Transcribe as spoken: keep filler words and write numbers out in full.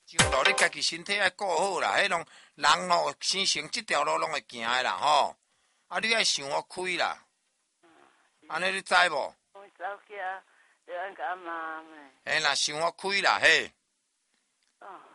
上路你家己身体要顾好啦，迄拢人吼生成即条路拢会行诶啦吼。啊，你爱想我开啦，安尼你知无？ 我走起啊，就按甲妈咩？ 嘿啦，想我开啦嘿。 哦。